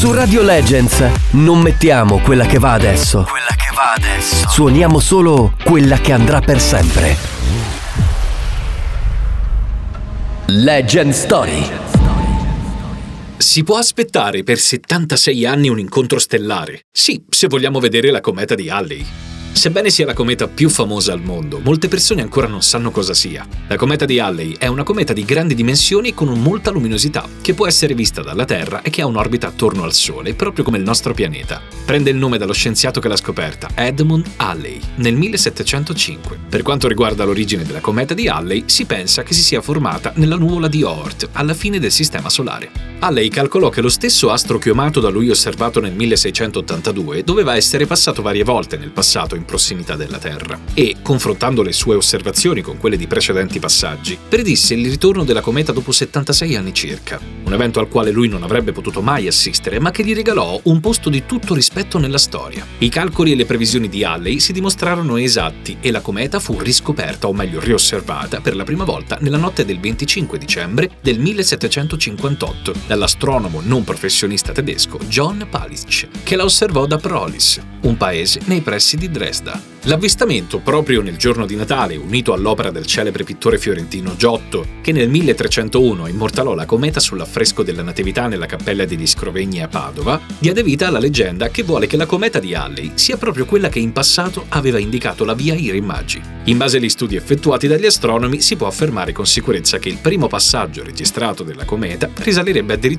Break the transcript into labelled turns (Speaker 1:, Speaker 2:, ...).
Speaker 1: Su Radio Legends non mettiamo quella che va adesso. Suoniamo solo quella che andrà per sempre. Legend Story.
Speaker 2: Si può aspettare per 76 anni un incontro stellare? Sì, se vogliamo vedere la cometa di Halley. Sebbene sia la cometa più famosa al mondo, molte persone ancora non sanno cosa sia. La cometa di Halley è una cometa di grandi dimensioni con molta luminosità, che può essere vista dalla Terra e che ha un'orbita attorno al Sole, proprio come il nostro pianeta. Prende il nome dallo scienziato che l'ha scoperta, Edmund Halley, nel 1705. Per quanto riguarda l'origine della cometa di Halley, si pensa che si sia formata nella nuvola di Oort, alla fine del Sistema Solare. Halley calcolò che lo stesso astro chiamato da lui osservato nel 1682 doveva essere passato varie volte nel passato in prossimità della Terra e, confrontando le sue osservazioni con quelle di precedenti passaggi, predisse il ritorno della cometa dopo 76 anni circa, un evento al quale lui non avrebbe potuto mai assistere ma che gli regalò un posto di tutto rispetto nella storia. I calcoli e le previsioni di Halley si dimostrarono esatti e la cometa fu riscoperta, o meglio riosservata, per la prima volta nella notte del 25 dicembre del 1758 dall'astronomo non professionista tedesco John Pallich, che la osservò da Prolis, un paese nei pressi di Dresda. L'avvistamento, proprio nel giorno di Natale, unito all'opera del celebre pittore fiorentino Giotto, che nel 1301 immortalò la cometa sull'affresco della Natività nella cappella degli Scrovegni a Padova, diede vita alla leggenda che vuole che la cometa di Halley sia proprio quella che in passato aveva indicato la via Irimmaggi. In base agli studi effettuati dagli astronomi, si può affermare con sicurezza che il primo passaggio registrato della cometa risalirebbe addirittura